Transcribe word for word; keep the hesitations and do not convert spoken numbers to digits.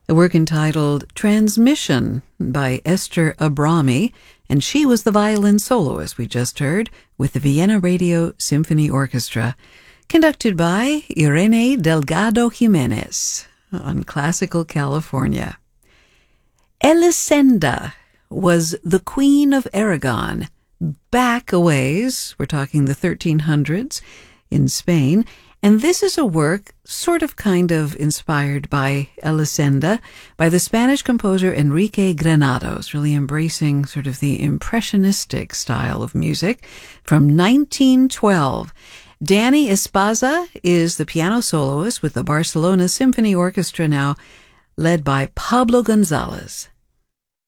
a work entitled Transmission by Esther Abrami, and she was the violin soloist we just heard with the Vienna Radio Symphony Orchestra, conducted by Irene Delgado Jimenez on Classical California. Elisenda was the Queen of Aragon, back a ways, we're talking the thirteen hundreds, in Spain, and this is a work sort of kind of inspired by Elisenda, by the Spanish composer Enrique Granados, really embracing sort of the impressionistic style of music from nineteen twelve. Danny Espaza is the piano soloist with the Barcelona Symphony Orchestra now, led by Pablo Gonzalez.